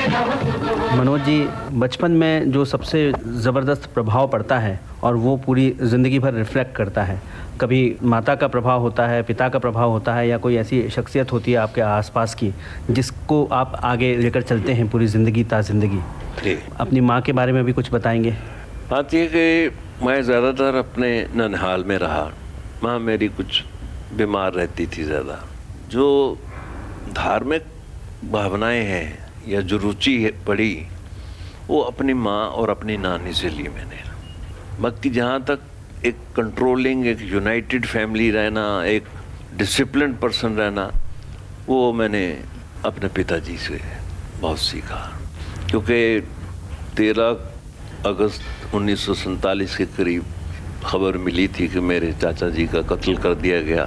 मनोज जी, बचपन में जो सबसे ज़बरदस्त प्रभाव पड़ता है और वो पूरी ज़िंदगी भर रिफ्लेक्ट करता है, कभी माता का प्रभाव होता है, पिता का प्रभाव होता है, या कोई ऐसी शख्सियत होती है आपके आसपास की जिसको आप आगे लेकर चलते हैं पूरी ज़िंदगी ज़िंदगी। अपनी माँ के बारे में भी कुछ बताएंगे? बात ये कि मैं ज़्यादातर अपने ननिहाल में रहा। माँ मेरी कुछ बीमार रहती थी ज़्यादा। जो धार्मिक भावनाएं हैं या जो रुचि है पड़ी, वो अपनी माँ और अपनी नानी से ली मैंने। बाकी जहाँ तक एक कंट्रोलिंग, एक यूनाइटेड फैमिली रहना, एक डिसिप्लिन पर्सन रहना, वो मैंने अपने पिताजी से बहुत सीखा। क्योंकि 13 अगस्त 1947 के करीब खबर मिली थी कि मेरे चाचा जी का कत्ल कर दिया गया।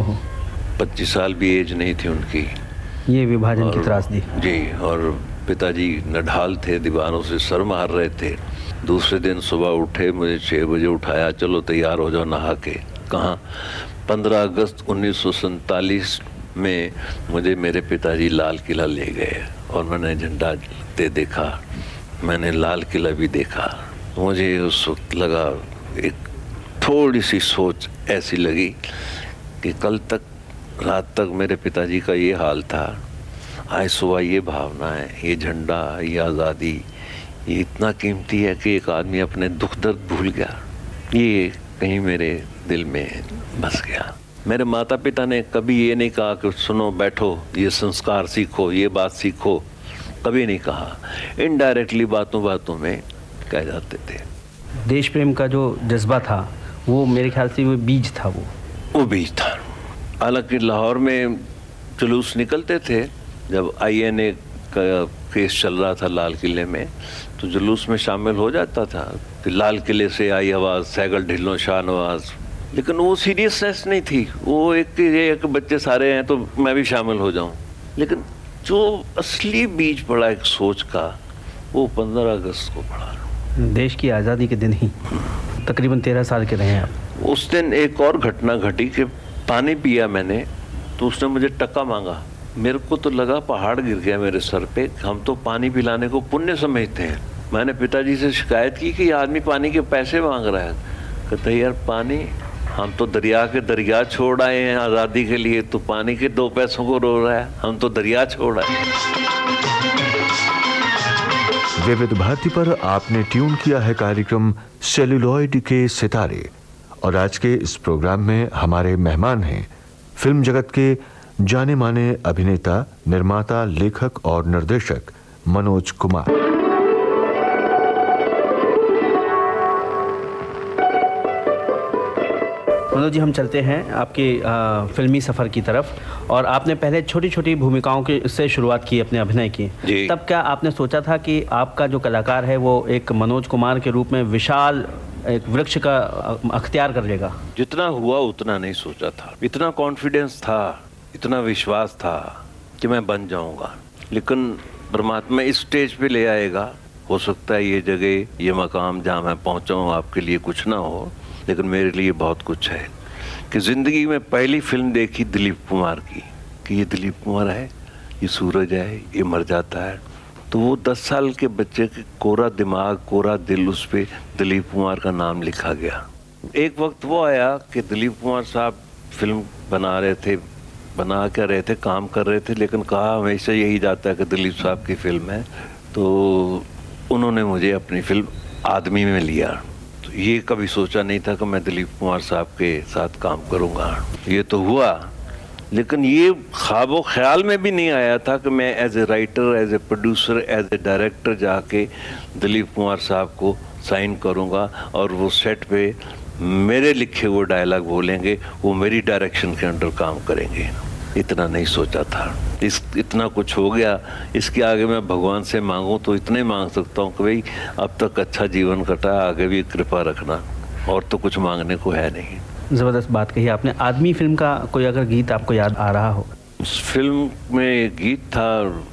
25 साल भी एज नहीं थी उनकी। ये विभाजन की त्रासदी जी। और पिताजी नढाल थे, दीवारों से सर मार रहे थे। दूसरे दिन सुबह उठे, मुझे 6 बजे उठाया, चलो तैयार हो जाओ नहा के। कहाँ? 15 अगस्त 1947 में मुझे मेरे पिताजी लाल किला ले गए और मैंने झंडा ते देखा। मैंने लाल किला भी देखा। मुझे उस वक्त लगा, एक थोड़ी सी सोच ऐसी लगी कि कल तक रात तक मेरे पिताजी का ये हाल था, आज सुबह ये भावना है, ये झंडा, ये आज़ादी, ये इतना कीमती है कि एक आदमी अपने दुख दर्द भूल गया। ये कहीं मेरे दिल में बस गया। मेरे माता पिता ने कभी ये नहीं कहा कि सुनो बैठो, ये संस्कार सीखो, ये बात सीखो, कभी नहीं कहा। इनडायरेक्टली बातों बातों में कह जाते थे। देश प्रेम का जो जज्बा था वो मेरे ख्याल से वो बीज था। वो बीज था। हालांकि लाहौर में जुलूस निकलते थे, जब INA का केस चल रहा था लाल किले में, तो जुलूस में शामिल हो जाता था कि लाल किले से आई आवाज़, सैगल ढिल्लो शाहनवाज। लेकिन वो सीरियसनेस नहीं थी, वो एक बच्चे सारे हैं तो मैं भी शामिल हो जाऊं। लेकिन जो असली बीज पड़ा एक सोच का, वो 15 अगस्त को पड़ा। देश की आज़ादी के दिन ही तकरीबन 13 साल के रहे हैं आप। उस दिन एक और घटना घटी कि पानी पिया मैंने, तो उसने मुझे टका मांगा। मेरे को तो लगा पहाड़ गिर गया मेरे सर पे। हम तो पानी पिलाने को पुण्य समझते हैं। मैंने पिताजी से शिकायत की कि ये आदमी पानी के पैसे मांग रहा है। कहते यार, पानी हम तो दरिया के दरिया छोड़ आए हैं आज़ादी के लिए, तो पानी के 2 पैसों को रो रहा है। हम तो दरिया छोड़ आए। विविध भारती पर आपने ट्यून किया है कार्यक्रम सेलुलॉइड के सितारे, और आज के इस प्रोग्राम में हमारे मेहमान हैं फिल्म जगत के जाने माने अभिनेता, निर्माता, लेखक और निर्देशक मनोज कुमार। मनोज जी, हम चलते हैं आपके फिल्मी सफ़र की तरफ। और आपने पहले छोटी छोटी भूमिकाओं के से शुरुआत की अपने अभिनय की। तब क्या आपने सोचा था कि आपका जो कलाकार है वो एक मनोज कुमार के रूप में विशाल एक वृक्ष का अख्तियार कर लेगा? जितना हुआ उतना नहीं सोचा था। इतना कॉन्फिडेंस था, इतना विश्वास था कि मैं बन जाऊंगा। लेकिन परमात्मा इस स्टेज पे ले आएगा। हो सकता है ये जगह, ये मकाम जहाँ मैं पहुँचा हूँ आपके लिए कुछ ना हो, लेकिन मेरे लिए बहुत कुछ है। कि ज़िंदगी में पहली फिल्म देखी दिलीप कुमार की, कि ये दिलीप कुमार है, ये सूरज है, ये मर जाता है। तो वो 10 साल के बच्चे के कोरा दिमाग, कोरा दिल, उस पे दिलीप कुमार का नाम लिखा गया। एक वक्त वो आया कि दिलीप कुमार साहब फिल्म बना रहे थे, बना कर रहे थे, काम कर रहे थे, लेकिन कहा हमेशा यही जाता है कि दिलीप साहब की फिल्म है। तो उन्होंने मुझे अपनी फिल्म आदमी में लिया। तो ये कभी सोचा नहीं था कि मैं दिलीप कुमार साहब के साथ काम करूँगा। ये तो हुआ, लेकिन ये ख्वाबो ख्याल में भी नहीं आया था कि मैं as a writer, as a producer, as a director जाके दिलीप कुमार साहब को साइन करूँगा और वो सेट पे मेरे लिखे हुए डायलॉग बोलेंगे, वो मेरी डायरेक्शन के अंडर काम करेंगे। इतना नहीं सोचा था। इतना कुछ हो गया। इसके आगे मैं भगवान से मांगूं तो इतने मांग सकता हूँ कि भाई अब तक अच्छा जीवन कटा, आगे भी कृपा रखना, और तो कुछ मांगने को है नहीं। ज़बरदस्त बात कही आपने। आदमी फिल्म का कोई अगर गीत आपको याद आ रहा हो? उस फिल्म में गीत था